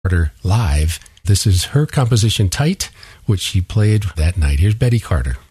Carter live. This is her composition, Tight, which she played that night. Here's Betty Carter.